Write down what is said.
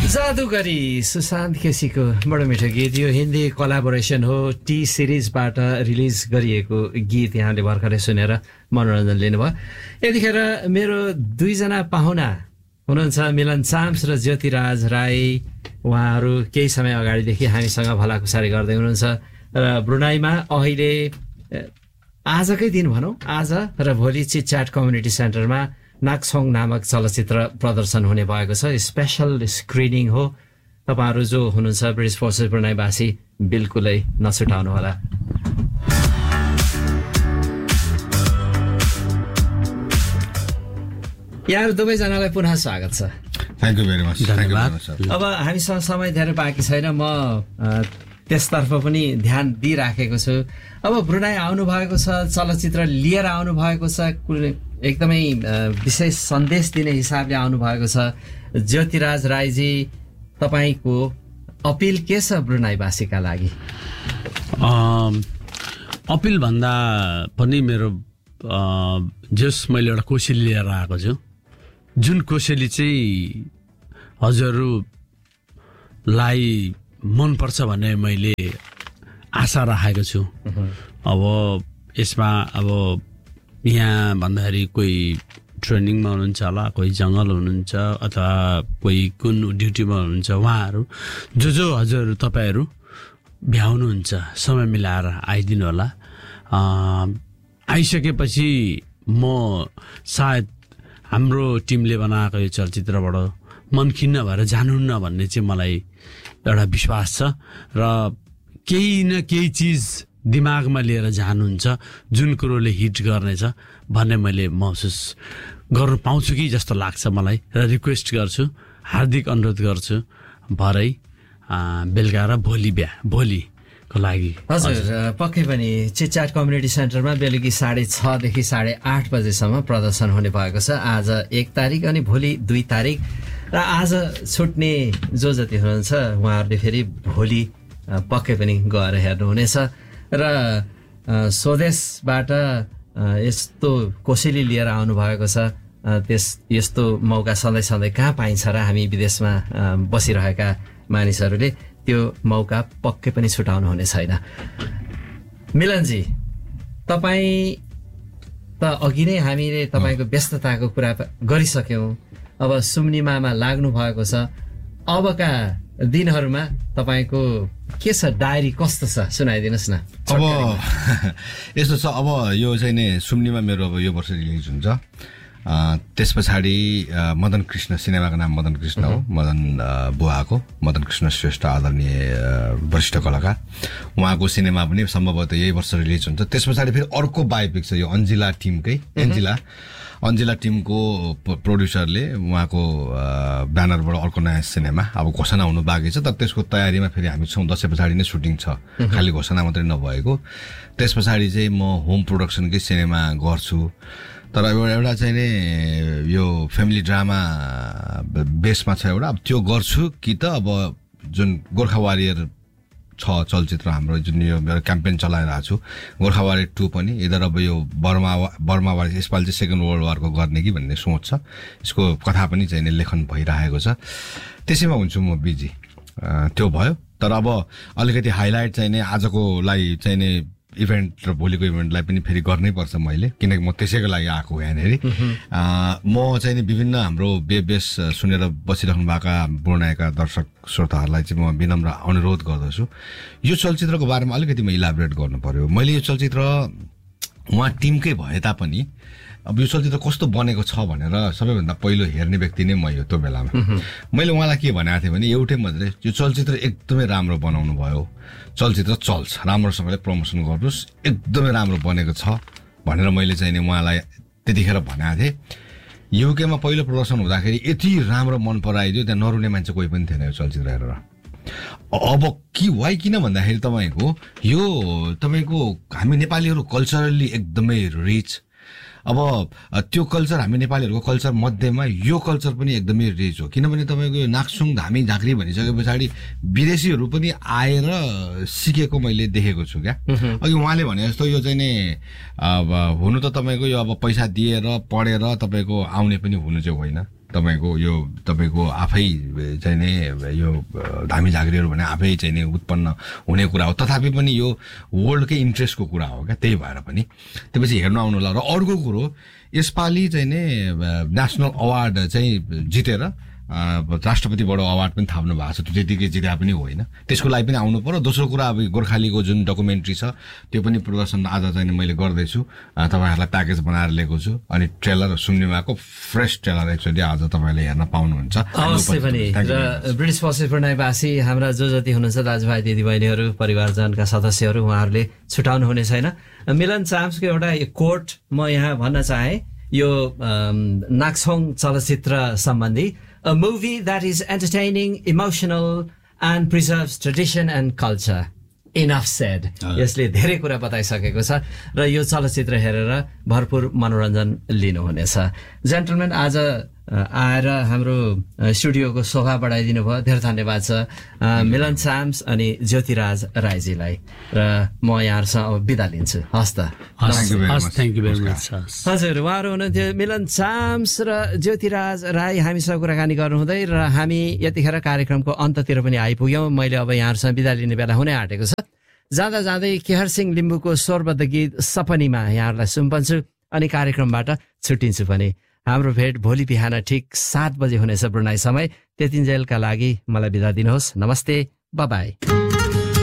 जादुगरी सुशान्त केसीको बडो मिठो गीत यो हिन्दी कोलाबोरेसन हो टी सिरिजबाट रिलिज गरिएको गीत यहाँले भर्खरै सुनेर मनोरञ्जन लिनुभयो। यतिखेर मेरो दुईजना पाहुना हुनुहुन्छ मिलन चाम्स र ज्योतिराज राई। उहाँहरू केही समय अगाडिदेखि हामीसँग भलाकुसारी गर्दै हुनुहुन्छ र ब्रुनाईमा अहिले आजकै दिन भनौँ आज र भोलि चिटच्याट कम्युनिटी सेन्टरमा नाक्सोङ नामक चलचित्र प्रदर्शन हुने भएको छ। स्पेशल स्क्रिनिङ हो। तपाईँहरू जो हुनुहुन्छ ब्रिटिस फोर्सेस ब्रुनाईवासी बिल्कुलै नछुटाउनु होला। यहाँहरू दुवैजनालाई पुनः स्वागत छ। Thank you very much. धन्यवाद। अब हामीसँग समय धेरै बाँकी छैन, म त्यसतर्फ पनि ध्यान दिइराखेको छु। अब ब्रुनाई आउनु भएको छ, चलचित्र लिएर आउनु भएको छ, एकदमै विशेष सन्देश दिने हिसाबले आउनु भएको छ। ज्योतिराज राईजी, तपाईँको अपिल के छ ब्रुनाईवासीका लागि? अपिल भन्दा पनि मेरो जस मैले एउटा कोसेली लिएर आएको छु, जुन कोसेली चाहिँ हजुरहरूलाई मनपर्छ भन्ने मैले आशा राखेको छु। अब यसमा अब यहाँ भन्दाखेरि कोही ट्रेनिङमा हुनुहुन्छ होला, कोही जङ्गल हुनुहुन्छ अथवा कोही कुन ड्युटीमा हुनुहुन्छ, उहाँहरू जो हजुरहरू तपाईँहरू भ्याउनुहुन्छ समय मिलाएर आइदिनु होला। आइसकेपछि म सायद हाम्रो टिमले बनाएको यो चलचित्रबाट मन खिन्न भएर जानुहुन्न भन्ने चाहिँ मलाई एउटा विश्वास छ र केही न केही चिज दिमागमा लिएर जानुहुन्छ जुन कुरोले हिट गर्नेछ भन्ने मैले महसुस गर्नु पाउँछु कि जस्तो लाग्छ मलाई र रिक्वेस्ट गर्छु, हार्दिक अनुरोध गर्छु भरै बेलुका र भोलिको लागि। हजुर, पक्कै पनि चिटच्याट कम्युनिटी सेन्टरमा बेलुकी 6:30 देखि 8:30 बजेसम्म प्रदर्शन हुने भएको छ। आज 1 तारिक अनि भोलि 2 तारिक र आज छुट्ने जो जति हुनुहुन्छ उहाँहरूले फेरि भोलि पक्कै पनि गएर हेर्नुहुनेछ। र स्वदेशबाट यस्तो कोसेली लिएर आउनु भएको छ, यस्तो मौका सधैँ सधैँ कहाँ पाइन्छ र हामी विदेशमा बसिरहेका मानिसहरूले त्यो मौका पक्कै पनि छुटाउनु हुने छैन। मिलनजी, तपाईँ त अघि नै हामीले तपाईँको व्यस्तताको कुरा गरिसक्यौँ। अब सुम्निमामा लाग्नु भएको छ। अबका दिनहरूमा तपाईँको के छ, डायरी कस्तो छ सुनाइदिनुहोस् न। अब यस्तो छ, अब यो चाहिँ नि सुम्निमा मेरो अब यो वर्ष रिलिज हुन्छ। त्यस पछाडि मदन कृष्ण, सिनेमाको नाम मदन कृष्ण हो, मदन बुवाको मदन कृष्ण श्रेष्ठ आदरणीय वरिष्ठ कलाकार, उहाँको सिनेमा पनि सम्भवतः यही वर्ष रिलिज हुन्छ। त्यस पछाडि फेरि अर्को बायोपिक छ, यो अन्जिला टिमकै अन्जिला टिमको प्रोड्युसरले उहाँको ब्यानरबाट अर्को नयाँ सिनेमा अब घोषणा हुनु बाँकी छ, तर त्यसको तयारीमा फेरि हामी छौँ। दसैँ पछाडि नै सुटिङ छ, खालि घोषणा मात्रै नभएको। त्यस पछाडि चाहिँ म होम प्रोडक्सनकै सिनेमा गर्छु, तर एउटा चाहिँ नि यो फ्यामिली ड्रामा बेसमा छ एउटा। अब त्यो गर्छु कि त अब जुन गोर्खा वारियर छ चलचित्र हाम्रो जुन यो मेरो क्याम्पेन चलाइरहेको छु, गोर्खा वारियर 2 पनि इधर अब यो बर्मा वार यसपालि चाहिँ सेकेन्ड वर्ल्ड वारको गर्ने कि भन्ने सोच छ। यसको कथा पनि चाहिँ नि लेखन भइरहेको छ, त्यसैमा हुन्छु म बिजी। त्यो भयो। तर अब अलिकति हाइलाइट चाहिँ नि आजको लागि चाहिँ नि इभेन्ट र भोलिको इभेन्टलाई पनि फेरि गर्नै पर्छ मैले, किनकि म त्यसैको लागि आएको यहाँनिर। म चाहिँ नि विभिन्न हाम्रो बेस सुनेर बसिराख्नु भएका ब्रुनाईका दर्शक श्रोताहरूलाई चाहिँ म विनम्र अनुरोध गर्दछु, यो चलचित्रको बारेमा अलिकति म इलाबोरेट गर्नु पर्यो। मैले यो चलचित्र उहाँ टिमकै भए तापनि अब यो चलचित्र कस्तो बनेको छ भनेर सबैभन्दा पहिलो हेर्ने व्यक्ति नै म हो। त्यो बेलामा मैले उहाँलाई के भनेको थिएँ भने एउटै मात्रै, यो चलचित्र एकदमै राम्रो बनाउनु भयो, चलचित्र चल्छ, राम्रोसँगले प्रमोसन गर्नुहोस्, एकदमै राम्रो बनेको छ भनेर मैले चाहिँ नि उहाँलाई त्यतिखेर भनेको थिएँ। युकेमा पहिलो प्रदर्शन हुँदाखेरि यति राम्रो मन पराइदियो, त्यहाँ नरुने मान्छे कोही पनि थिएन यो चलचित्र हेरेर। अब किन भन्दाखेरि तपाईँको यो तपाईँको हामी नेपालीहरू कल्चरली एकदमै रिच। अब त्यो कल्चर हामी नेपालीहरूको कल्चर मध्येमा यो कल्चर पनि एकदमै रिच हो, किनभने तपाईँको यो नाक्सुङ धामी झाँक्री भनिसके पछाडि विदेशीहरू पनि आएर सिकेको मैले देखेको छु क्या। अघि उहाँले भने जस्तो यो चाहिँ नि अब हुनु त तपाईँको यो अब पैसा दिएर पढेर तपाईँको आउने पनि हुनु चाहिँ होइन, तपाईँको आफै चाहिँ नि यो धामी झाँक्रीहरू भने आफै चाहिँ नि उत्पन्न हुने कुरा हो, तथापि पनि यो वर्ल्डकै इन्ट्रेस्टको कुरा हो क्या, त्यही भएर पनि त्यसपछि हेर्नु आउनु होला। र अर्को कुरो यसपालि चाहिँ नि नेसनल अवार्ड चाहिँ जितेर राष्ट्रपतिबाट अवार्ड पनि थाप्नु भएको छ, त्यो त्यतिकै जिता पनि होइन, त्यसको लागि पनि आउनु पर्यो। दोस्रो कुरा अब गोर्खालीको जुन डकुमेन्ट्री छ त्यो पनि प्रदर्शन आज चाहिँ मैले गर्दैछु, तपाईँहरूलाई प्याकेज बनाएर लिएको छु। अनि ट्रेलर सुन्नेमाको फ्रेस ट्रेलर एक्चुअली आज तपाईँले हेर्न पाउनुहुन्छ अवश्य पनि। र ब्रिटिस पश्चिम प्रणयवासी हाम्रा जो जति हुनुहुन्छ दाजुभाइ दिदीबहिनीहरू परिवारजनका सदस्यहरू उहाँहरूले छुटाउनु हुने छैन। मिलन चाम्सको एउटा कोट म यहाँ भन्न चाहे, यो नाक्सोङ चलचित्र सम्बन्धी, a movie that is entertaining, emotional and preserves tradition and culture. Enough said. यसले धेरै कुरा बताइसकेको छ र यो चलचित्र हेरेर भरपूर मनोरञ्जन लिनुहुनेछ। जेन्टलमेन आज आएर हाम्रो स्टुडियोको शोभा बढाइदिनु भयो, धेरै धन्यवाद छ मिलन चाम्स अनि ज्योतिराज राईजीलाई। र म यहाँहरूसँग अब बिदा लिन्छु। हस् त, थ्याङ्क यू भेरी मच। हजुर, उहाँहरू हुनुहुन्थ्यो मिलन चाम्स र ज्योतिराज राई हामीसँग कुराकानी गर्नुहुँदै, र हामी यतिखेर कार्यक्रमको अन्ततिर पनि आइपुग्यौँ। मैले अब यहाँहरूसँग बिदा लिने बेला हुनै आँटेको छ। जाँदा जाँदै केहर सिंह लिम्बूको स्वरबद्ध गीत सपनीमा यहाँहरूलाई सुम्पन्छु अनि कार्यक्रमबाट छुट्टिन्छु पनि। हाम्रो भेट भोलि बिहान ठिक 7 बजे हुनेछ ब्रुनाई समय। त्यतिन्जेलका लागि मलाई बिदा दिनुहोस्। नमस्ते, बाई।